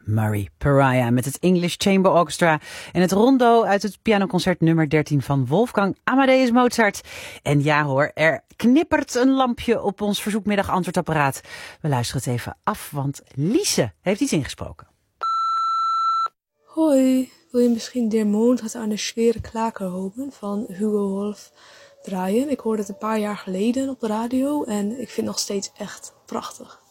Murray Pariah met het English Chamber Orchestra en het rondo uit het pianoconcert nummer 13 van Wolfgang Amadeus Mozart. En ja hoor, er knippert een lampje op ons verzoekmiddag antwoordapparaat. We luisteren het even af, want Lise heeft iets ingesproken. Hoi, wil je misschien Der Mond hat eine schwere Klake hopen van Hugo Wolf draaien? Ik hoorde het een paar jaar geleden op de radio en ik vind het nog steeds echt prachtig.